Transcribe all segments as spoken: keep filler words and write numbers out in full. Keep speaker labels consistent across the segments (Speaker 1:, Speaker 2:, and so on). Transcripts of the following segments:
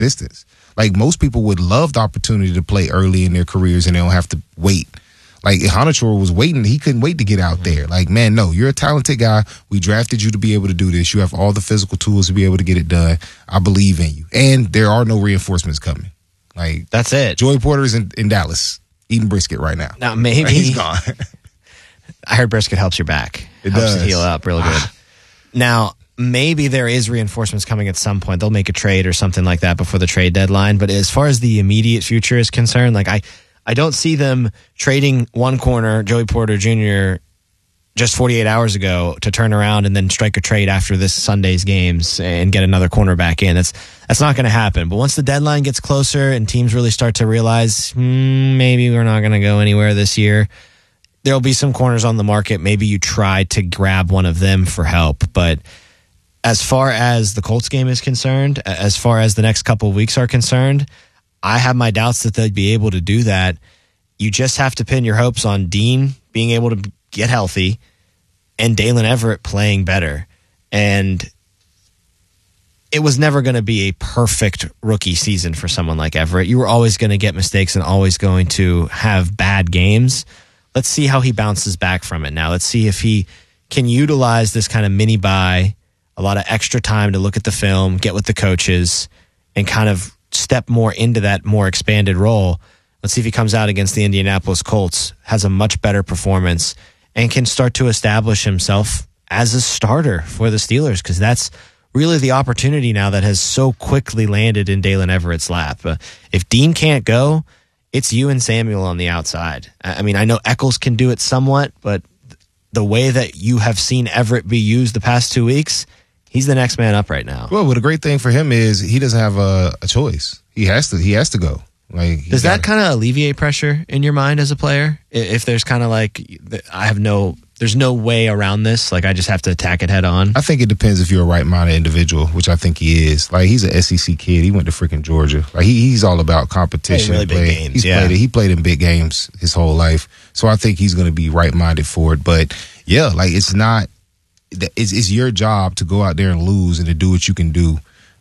Speaker 1: distance. Like, most people would love the opportunity to play early in their careers and they don't have to wait. Like, Hanachor was waiting. He couldn't wait to get out there. Like, man, no, you're a talented guy. We drafted you to be able to do this. You have all the physical tools to be able to get it done. I believe in you. And there are no reinforcements coming. Like,
Speaker 2: that's it.
Speaker 1: Joey Porter's in, in Dallas eating brisket right now.
Speaker 2: Now, maybe.
Speaker 1: He's gone.
Speaker 2: I heard brisket helps your back.
Speaker 1: It
Speaker 2: helps
Speaker 1: does.
Speaker 2: to heal up real good. Now, maybe there is reinforcements coming at some point. They'll make a trade or something like that before the trade deadline. But as far as the immediate future is concerned, like I, I don't see them trading one corner, Joey Porter Junior, just forty-eight hours ago to turn around and then strike a trade after this Sunday's games and get another corner back in. That's that's not going to happen. But once the deadline gets closer and teams really start to realize, hmm, maybe we're not going to go anywhere this year, there'll be some corners on the market. Maybe you try to grab one of them for help. But as far as the Colts game is concerned, as far as the next couple of weeks are concerned, I have my doubts that they'd be able to do that. You just have to pin your hopes on Dean being able to get healthy and Dalen Everett playing better. And it was never going to be a perfect rookie season for someone like Everett. You were always going to get mistakes and always going to have bad games. Let's see how he bounces back from it now. Let's see if he can utilize this kind of mini bye, a lot of extra time to look at the film, get with the coaches, and kind of step more into that more expanded role. Let's see if he comes out against the Indianapolis Colts, has a much better performance, and can start to establish himself as a starter for the Steelers, because that's really the opportunity now that has so quickly landed in Dalen Everett's lap. Uh, if Dean can't go, it's you and Samuel on the outside. I mean, I know Eccles can do it somewhat, but the way that you have seen Everett be used the past two weeks, he's the next man up right now.
Speaker 1: Well, well the great thing for him is he doesn't have a, a choice. He has to. He has to go. Like,
Speaker 2: does that kind of alleviate pressure in your mind as a player? If there's kind of like, I have no, there's no way around this. Like, I just have to attack it head on.
Speaker 1: I think it depends if you're a right-minded individual, which I think he is. Like, he's an S E C kid. He went to freaking Georgia. Like, he, he's all about competition.
Speaker 2: Really big
Speaker 1: played,
Speaker 2: games,
Speaker 1: he's
Speaker 2: yeah.
Speaker 1: played it. He played in big games his whole life. So I think he's going to be right-minded for it. But yeah, like, it's not. It's, it's your job to go out there and lose and to do what you can do.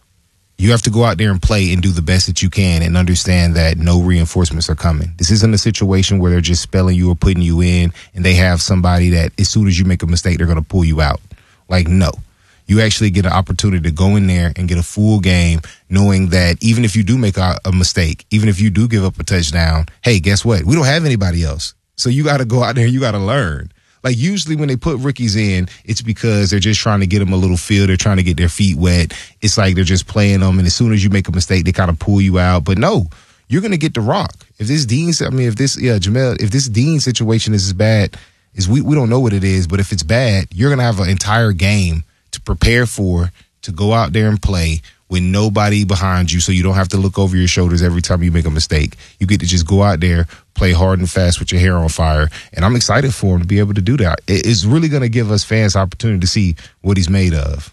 Speaker 1: You have to go out there and play and do the best that you can and understand that no reinforcements are coming. This isn't a situation where they're just spelling you or putting you in and they have somebody that as soon as you make a mistake, they're going to pull you out. Like, no. You actually get an opportunity to go in there and get a full game knowing that even if you do make a, a mistake, even if you do give up a touchdown, hey, guess what? We don't have anybody else. So you got to go out there and you got to learn. Like, usually when they put rookies in, it's because they're just trying to get them a little feel. They're trying to get their feet wet. It's like they're just playing them, and as soon as you make a mistake, they kind of pull you out. But no, you're going to get the rock. If this Dean, I mean, if this, yeah, Jamel, if this Dean situation is as bad as we, we don't know what it is, but if it's bad, you're going to have an entire game to prepare for, to go out there and play with nobody behind you, so you don't have to look over your shoulders every time you make a mistake. You get to just go out there, play hard and fast with your hair on fire, and I'm excited for him to be able to do that. It's really going to give us fans opportunity to see what he's made of.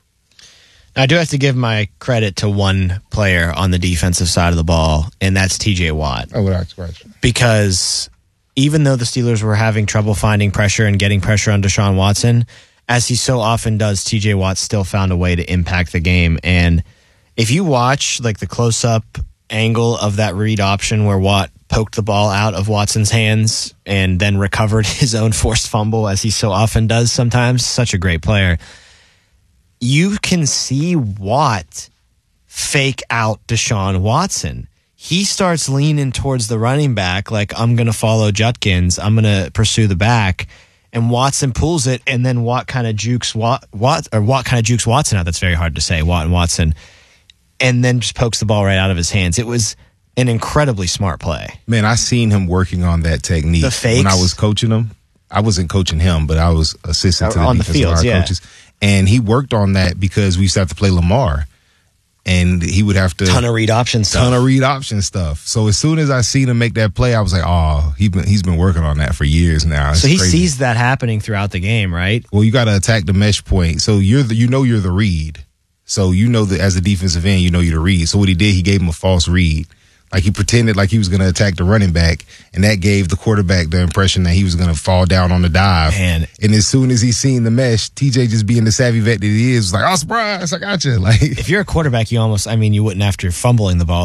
Speaker 2: I do have to give my credit to one player on the defensive side of the ball, and that's T J Watt.
Speaker 1: Oh, without question.
Speaker 2: Because even though the Steelers were having trouble finding pressure and getting pressure on Deshaun Watson, as he so often does, T J Watt still found a way to impact the game. And if you watch like the close-up angle of that read option where Watt poked the ball out of Watson's hands and then recovered his own forced fumble, as he so often does sometimes, such a great player, you can see Watt fake out Deshaun Watson. He starts leaning towards the running back like, I'm going to follow Judkins, I'm going to pursue the back, and Watson pulls it, and then Watt kind of jukes Watt, Watt or Watt kind of jukes Watson out. That's very hard to say, Watt and Watson. And then just pokes the ball right out of his hands. It was an incredibly smart play.
Speaker 1: Man, I seen him working on that technique
Speaker 2: the fakes.
Speaker 1: When I was coaching him. I wasn't coaching him, but I was assistant to the
Speaker 2: on the
Speaker 1: defensive
Speaker 2: fields,
Speaker 1: line
Speaker 2: yeah.
Speaker 1: coaches. And he worked on that because we used to have to play Lamar. And he would have to
Speaker 2: ton of read option stuff.
Speaker 1: Ton of read option stuff. So as soon as I seen him make that play, I was like, oh, he been, he's been working on that for years now. It's
Speaker 2: so he
Speaker 1: crazy.
Speaker 2: sees that happening throughout the game, right?
Speaker 1: Well, you got to attack the mesh point. So you're the, you know you're the read. So you know that as a defensive end, you know you're the read. So what he did, he gave him a false read. Like he pretended like he was going to attack the running back, and that gave the quarterback the impression that he was going to fall down on the dive.
Speaker 2: Man.
Speaker 1: And as soon as he seen the mesh, T J just being the savvy vet that he is, was like, oh, surprise, I got you. Like,
Speaker 2: if you're a quarterback, you almost, I mean, you wouldn't after fumbling the ball.